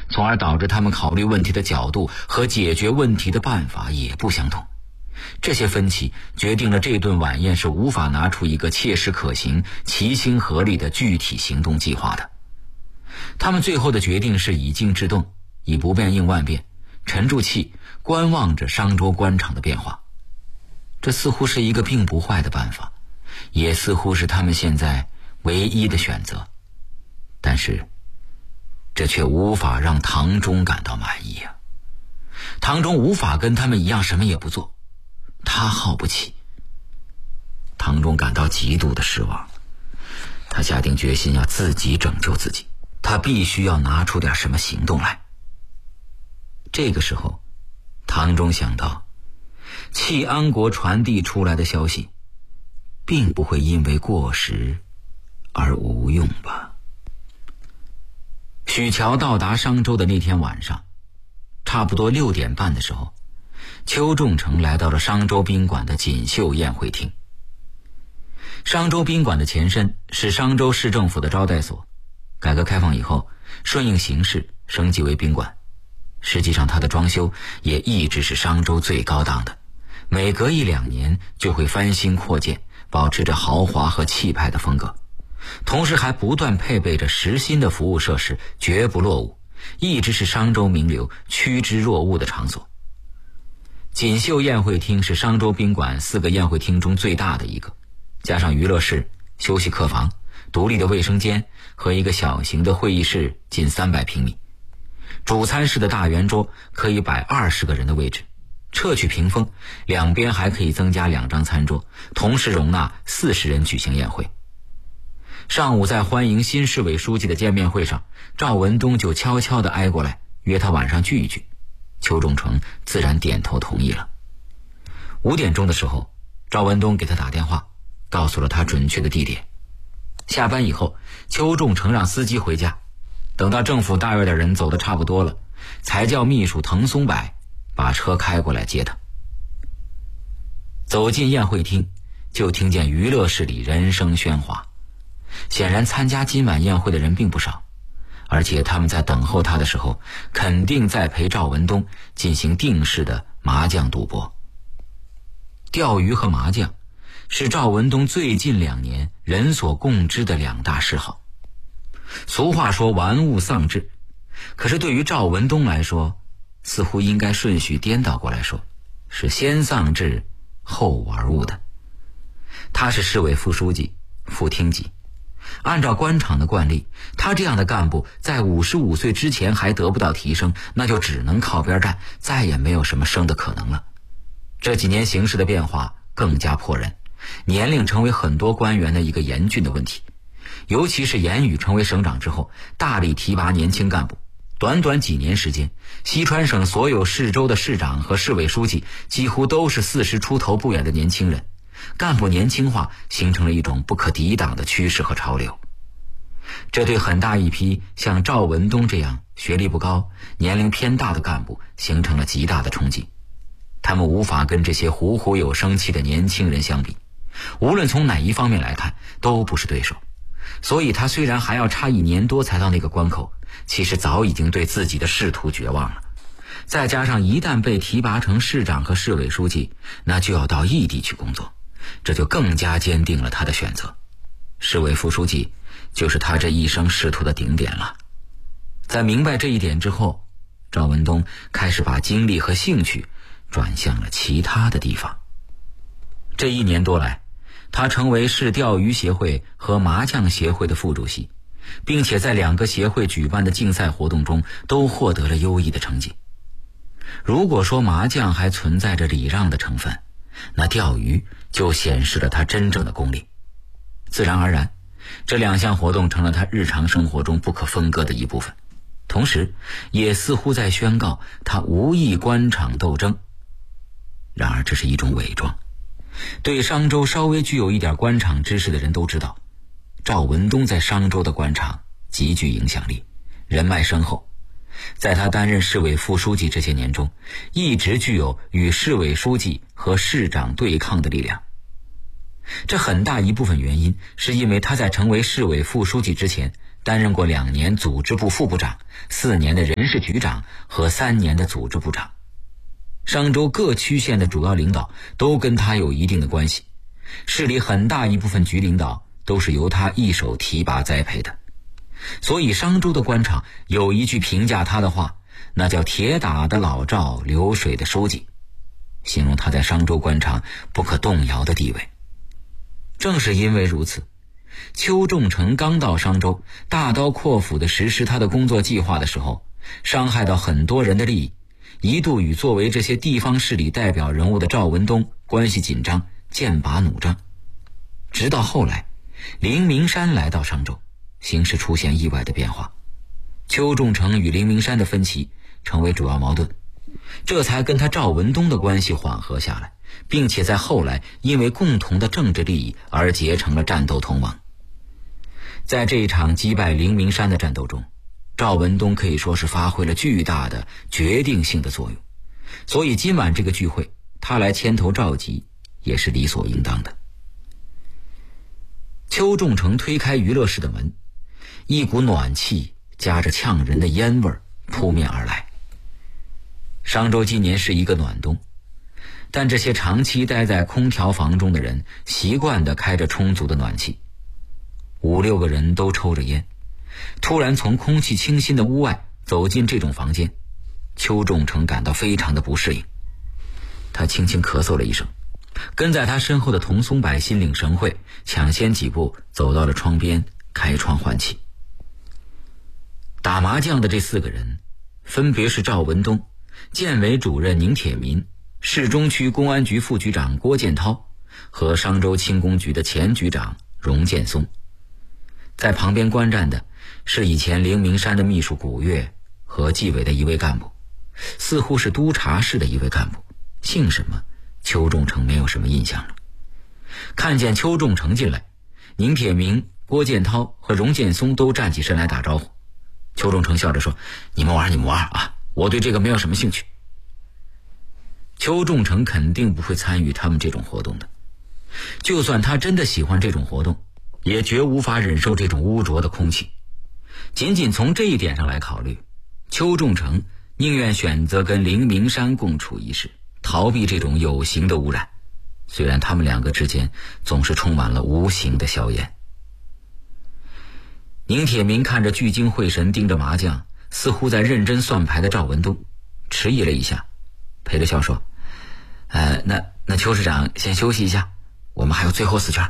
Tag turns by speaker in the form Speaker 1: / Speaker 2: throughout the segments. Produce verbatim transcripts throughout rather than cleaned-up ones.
Speaker 1: 从而导致他们考虑问题的角度和解决问题的办法也不相同。这些分歧决定了这顿晚宴是无法拿出一个切实可行、齐心合力的具体行动计划的。他们最后的决定是以静制动，以不变应万变，沉住气观望着商州官场的变化。这似乎是一个并不坏的办法，也似乎是他们现在唯一的选择。但是这却无法让唐中感到满意啊！唐中无法跟他们一样什么也不做，他耗不起。唐中感到极度的失望，他下定决心要自己拯救自己，他必须要拿出点什么行动来。这个时候，唐中想到，弃安国传递出来的消息，并不会因为过时而无用吧。许乔到达商州的那天晚上，差不多六点半的时候，邱仲成来到了商州宾馆的锦绣宴会厅。商州宾馆的前身是商州市政府的招待所，改革开放以后顺应形势升级为宾馆。实际上它的装修也一直是商州最高档的，每隔一两年就会翻新扩建，保持着豪华和气派的风格，同时还不断配备着实新的服务设施，绝不落伍，一直是商州名流趋之若鹜的场所。锦绣宴会厅是商州宾馆四个宴会厅中最大的一个，加上娱乐室、休息客房、独立的卫生间和一个小型的会议室，近三百平米。主餐室的大圆桌可以摆二十个人的位置，撤去屏风，两边还可以增加两张餐桌，同时容纳四十人举行宴会。上午在欢迎新市委书记的见面会上，赵文东就悄悄地挨过来，约他晚上聚一聚。邱仲成自然点头同意了。五点钟的时候，赵文东给他打电话，告诉了他准确的地点。下班以后，邱仲成让司机回家，等到政府大院的人走得差不多了，才叫秘书滕松柏把车开过来接他。走进宴会厅，就听见娱乐室里人声喧哗，显然参加今晚宴会的人并不少，而且他们在等候他的时候，肯定在陪赵文东进行定式的麻将赌博。钓鱼和麻将是赵文东最近两年人所共知的两大嗜好。俗话说玩物丧志，可是对于赵文东来说，似乎应该顺序颠倒过来说，是先丧志后玩物的。他是市委副书记、副厅级，按照官场的惯例，他这样的干部在五十五岁之前还得不到提升，那就只能靠边站，再也没有什么升的可能了。这几年形势的变化更加迫人，年龄成为很多官员的一个严峻的问题。尤其是严宇成为省长之后，大力提拔年轻干部，短短几年时间，西川省所有市州的市长和市委书记几乎都是四十出头不远的年轻人，干部年轻化形成了一种不可抵挡的趋势和潮流。这对很大一批像赵文东这样学历不高、年龄偏大的干部形成了极大的冲击。他们无法跟这些虎虎有生气的年轻人相比，无论从哪一方面来看都不是对手。所以他虽然还要差一年多才到那个关口，其实早已经对自己的仕途绝望了。再加上一旦被提拔成市长和市委书记，那就要到异地去工作，这就更加坚定了他的选择。市委副书记就是他这一生仕途的顶点了。在明白这一点之后，赵文东开始把精力和兴趣转向了其他的地方。这一年多来，他成为市钓鱼协会和麻将协会的副主席，并且在两个协会举办的竞赛活动中都获得了优异的成绩。如果说麻将还存在着礼让的成分，那钓鱼就显示了他真正的功力。自然而然，这两项活动成了他日常生活中不可分割的一部分，同时也似乎在宣告他无意官场斗争。然而这是一种伪装。对商州稍微具有一点官场知识的人都知道，赵文东在商州的官场极具影响力，人脉深厚。在他担任市委副书记这些年中，一直具有与市委书记和市长对抗的力量。这很大一部分原因是因为他在成为市委副书记之前， 担任过两年组织部副部长、四年的人事局长和三年的组织部长。商州各区县的主要领导都跟他有一定的关系，市里很大一部分局领导都是由他一手提拔栽培的。所以商州的官场有一句评价他的话，那叫铁打的老赵，流水的书记，形容他在商州官场不可动摇的地位。正是因为如此，邱仲成刚到商州，大刀阔斧地实施他的工作计划的时候，伤害到很多人的利益，一度与作为这些地方势力代表人物的赵文东关系紧张，剑拔弩张。直到后来林明山来到商州，形势出现意外的变化，邱仲成与林明山的分歧成为主要矛盾，这才跟他赵文东的关系缓和下来，并且在后来因为共同的政治利益而结成了战斗同盟。在这一场击败林明山的战斗中，赵文东可以说是发挥了巨大的决定性的作用，所以今晚这个聚会他来牵头召集也是理所应当的。邱仲成推开娱乐室的门，一股暖气夹着呛人的烟味扑面而来。商州今年是一个暖冬，但这些长期待在空调房中的人习惯地开着充足的暖气。五六个人都抽着烟，突然从空气清新的屋外走进这种房间，邱仲成感到非常的不适应。他轻轻咳嗽了一声，跟在他身后的童松柏心领神会，抢先几步走到了窗边，开窗换气。打麻将的这四个人分别是赵文东、建委主任宁铁民、市中区公安局副局长郭建涛和商州轻工局的前局长荣建松。在旁边观战的是以前灵明山的秘书古月和纪委的一位干部，似乎是督察室的一位干部，姓什么邱仲成没有什么印象了。看见邱仲成进来，宁铁明、郭建涛和荣建松都站起身来打招呼。邱仲成笑着说：“你们玩你们玩啊，我对这个没有什么兴趣。”邱仲成肯定不会参与他们这种活动的，就算他真的喜欢这种活动，也绝无法忍受这种污浊的空气。仅仅从这一点上来考虑，邱仲成宁愿选择跟林明山共处一室，逃避这种有形的污染，虽然他们两个之间总是充满了无形的硝烟。宁铁民看着聚精会神盯着麻将，似乎在认真算牌的赵文东，迟疑了一下，陪着笑说：“呃，那那邱市长先休息一下，我们还有最后四圈。”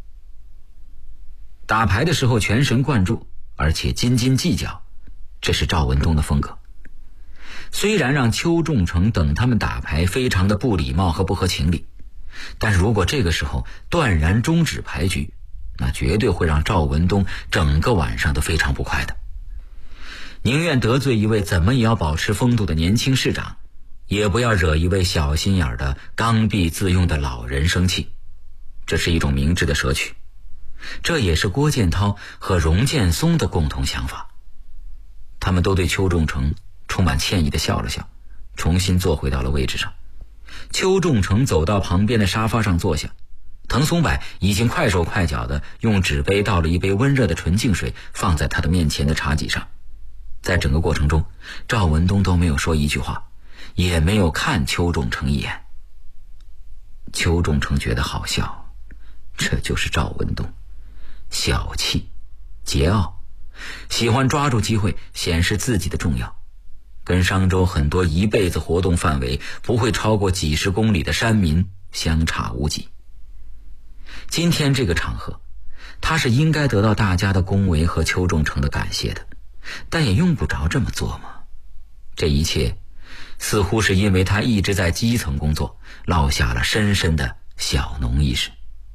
Speaker 1: 打牌的时候全神贯注，而且斤斤计较，这是赵文东的风格。虽然让邱仲成等他们打牌非常的不礼貌和不合情理，但如果这个时候断然终止牌局，那绝对会让赵文东整个晚上都非常不快的。宁愿得罪一位怎么也要保持风度的年轻市长，也不要惹一位小心眼的刚愎自用的老人生气，这是一种明智的舍取。这也是郭建涛和荣建松的共同想法。他们都对邱仲成充满歉意地笑了笑，重新坐回到了位置上。邱仲成走到旁边的沙发上坐下，滕松柏已经快手快脚地用纸杯倒了一杯温热的纯净水放在他的面前的茶几上。在整个过程中，赵文东都没有说一句话，也没有看邱仲成一眼。邱仲成觉得好笑，这就是赵文东，小气、桀骜，喜欢抓住机会显示自己的重要，跟商州很多一辈子活动范围不会超过几十公里的山民相差无几。今天这个场合，他是应该得到大家的恭维和邱仲成的感谢的，但也用不着这么做嘛。这一切似乎是因为他一直在基层工作，落下了深深的小农意识。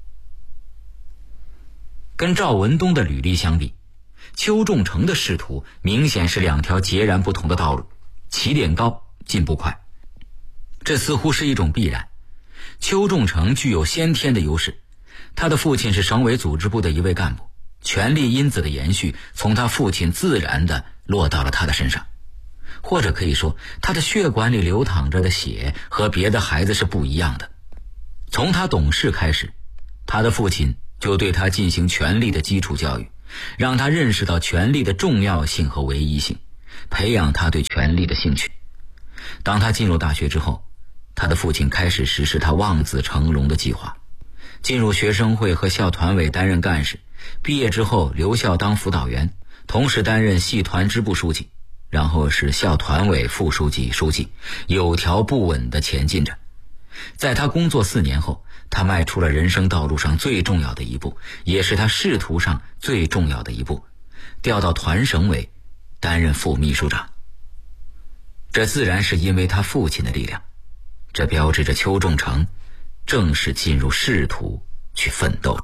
Speaker 1: 跟赵文东的履历相比，邱仲成的仕途明显是两条截然不同的道路，起点高，进步快。这似乎是一种必然。邱仲成具有先天的优势，他的父亲是省委组织部的一位干部，权力因子的延续从他父亲自然地落到了他的身上。或者可以说，他的血管里流淌着的血和别的孩子是不一样的。从他懂事开始，他的父亲就对他进行全力的基础教育， 让他认识到权力的重要性和唯一性，培养他对权力的兴趣。当他进入大学之后，他的父亲开始实施他望子成龙的计划，进入学生会和校团委担任干事，毕业之后留校当辅导员，同时担任系团支部书记，然后是校团委副书记、书记，有条不紊地前进着。在他工作四年后，他迈出了人生道路上最重要的一步，也是他仕途上最重要的一步，调到团省委担任副秘书长。这自然是因为他父亲的力量，这标志着邱仲成正式进入仕途去奋斗。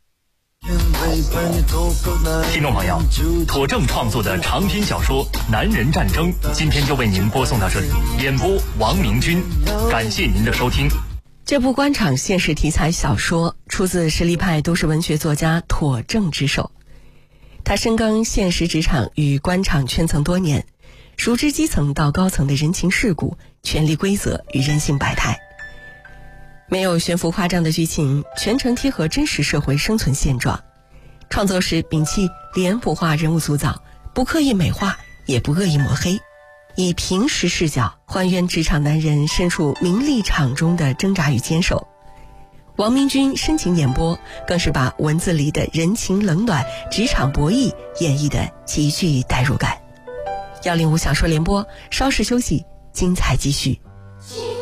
Speaker 2: 听众朋友，妥正创作的长篇小说《男人战争》今天就为您播送到这里，演播王明军，感谢您的收听。
Speaker 3: 这部官场现实题材小说出自实力派都市文学作家妥正之手，他深耕现实职场与官场圈层多年，熟知基层到高层的人情世故、权力规则与人性百态。没有悬浮夸张的剧情，全程贴合真实社会生存现状。创作时摒弃脸谱化人物塑造，不刻意美化，也不恶意抹黑，以平实视角还原职场男人身处名利场中的挣扎与坚守。王明军深情演播，更是把文字里的人情冷暖、职场博弈演绎得极具代入感。幺零五小说联播，稍事休息，精彩继续。